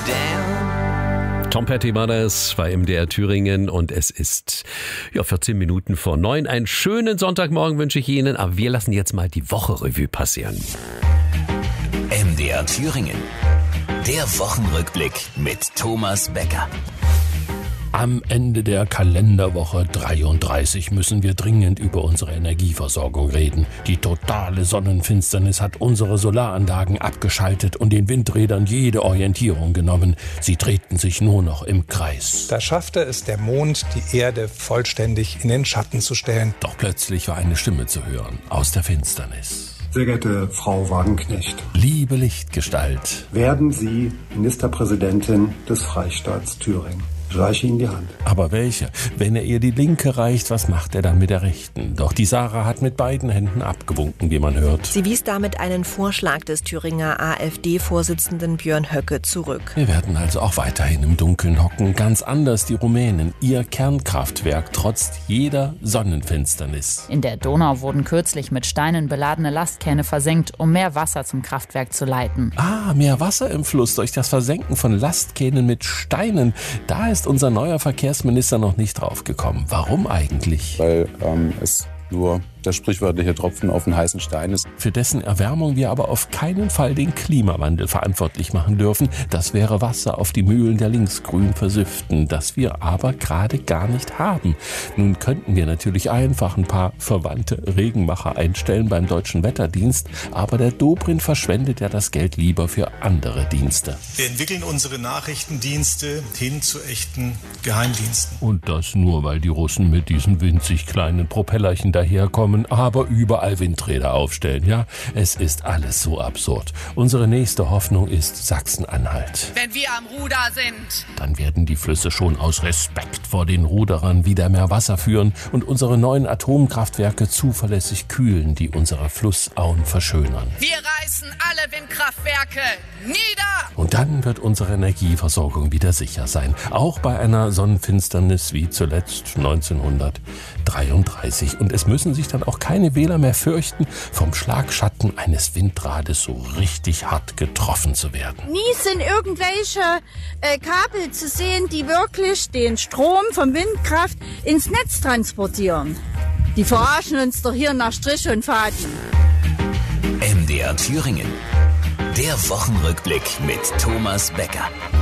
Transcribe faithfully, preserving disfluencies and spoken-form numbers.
down. Tom Petty war das bei M D R Thüringen und es ist ja vierzehn Minuten vor neun. Einen schönen Sonntagmorgen wünsche ich Ihnen, aber wir lassen jetzt mal die Woche Revue passieren. M D R Thüringen. Der Wochenrückblick mit Thomas Becker. Am Ende der Kalenderwoche dreiunddreißig müssen wir dringend über unsere Energieversorgung reden. Die totale Sonnenfinsternis hat unsere Solaranlagen abgeschaltet und den Windrädern jede Orientierung genommen. Sie drehten sich nur noch im Kreis. Da schaffte es der Mond, die Erde vollständig in den Schatten zu stellen. Doch plötzlich war eine Stimme zu hören aus der Finsternis. Sehr geehrte Frau Wagenknecht, Liebe Lichtgestalt, werden Sie Ministerpräsidentin des Freistaats Thüringen? Ich reiche Ihnen die Hand. aber welche? Wenn er ihr die linke reicht, was macht er dann mit der rechten? Doch die Sarah hat mit beiden Händen abgewunken, wie man hört. Sie wies damit einen Vorschlag des Thüringer AfD-Vorsitzenden Björn Höcke zurück. Wir werden also auch weiterhin im Dunkeln hocken, ganz anders die Rumänen. Ihr Kernkraftwerk trotzt jeder Sonnenfinsternis. In der Donau wurden kürzlich mit Steinen beladene Lastkähne versenkt, um mehr Wasser zum Kraftwerk zu leiten. Ah, mehr Wasser im Fluss durch das Versenken von Lastkähnen mit Steinen. Da ist unser neuer Verkehrsminister noch nicht drauf gekommen. Warum eigentlich? Weil ähm, es nur der sprichwörtliche Tropfen auf den heißen Stein ist. Für dessen Erwärmung wir aber auf keinen Fall den Klimawandel verantwortlich machen dürfen. Das wäre Wasser auf die Mühlen der Linksgrünen versüften, das wir aber gerade gar nicht haben. Nun könnten wir natürlich einfach ein paar verwandte Regenmacher einstellen beim Deutschen Wetterdienst, aber der Dobrindt verschwendet ja das Geld lieber für andere Dienste. Wir entwickeln unsere Nachrichtendienste hin zu echten Geheimdiensten. Und das nur, weil die Russen mit diesen winzig kleinen Propellerchen daherkommen, aber überall Windräder aufstellen. Ja, es ist alles so absurd. Unsere nächste Hoffnung ist Sachsen-Anhalt. Wenn wir am Ruder sind, Dann werden die Flüsse schon aus Respekt vor den Ruderern wieder mehr Wasser führen und unsere neuen Atomkraftwerke zuverlässig kühlen, die unsere Flussauen verschönern. wir reißen alle Windkraftwerke nieder. Und dann wird unsere Energieversorgung wieder sicher sein. Auch bei einer Sonnenfinsternis wie zuletzt neunzehnhundertdreiunddreißig. Und es müssen sich dann auch keine Wähler mehr fürchten, vom Schlagschatten eines Windrades so richtig hart getroffen zu werden. Nie sind irgendwelche äh, Kabel zu sehen, die wirklich den Strom von Windkraft ins Netz transportieren. Die verarschen uns doch hier nach Strich und Faden. M D R Thüringen. Der Wochenrückblick mit Thomas Becker.